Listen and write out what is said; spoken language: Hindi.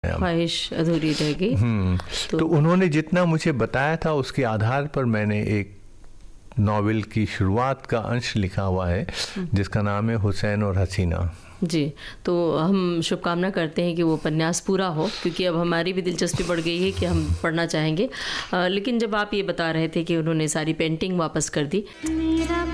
अब, ख्वाहिश अधूरी रह गई। तो उन्होंने जितना मुझे बताया था उसके आधार पर मैंने एक नॉवेल की शुरुआत का अंश लिखा हुआ है जिसका नाम है हुसैन और हसीना। जी, तो हम शुभकामना करते हैं कि वो उपन्यास पूरा हो, क्योंकि अब हमारी भी दिलचस्पी बढ़ गई है कि हम पढ़ना चाहेंगे। लेकिन जब आप ये बता रहे थे कि उन्होंने सारी पेंटिंग वापस कर दी,